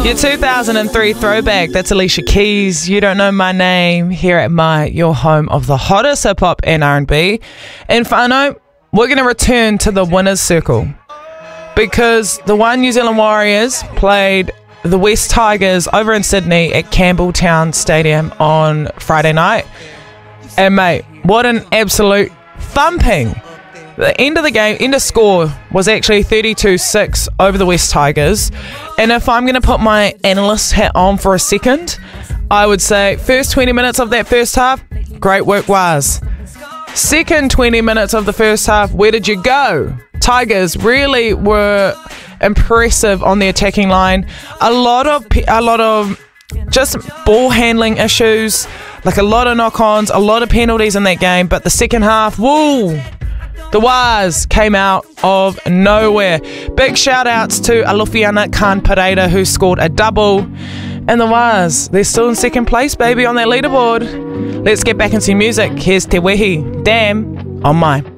Your 2003 throwback, that's Alicia Keys, You Don't Know My Name, here at your home of the hottest hip-hop and R&B. And whānau, we're going to return to the winner's circle because the One New Zealand Warriors played the West Tigers over in Sydney at Campbelltown Stadium on Friday night. And mate, what an absolute thumping. The end of the game, end of score, was actually 32-6 over the West Tigers. And if I'm going to put my analyst hat on for a second, I would say first 20 minutes of that first half, great work, Waz. Second 20 minutes of the first half, where did you go? Tigers really were impressive on the attacking line. A lot of just ball handling issues, like a lot of knock-ons, a lot of penalties in that game. But the second half, woo! The Waz came out of nowhere. Big shout outs to Alufiana Khan Pereira, who scored a double. And the Waz, they're still in second place, baby, on that leaderboard. Let's get back into music. Here's Te Wehi, Damn, on my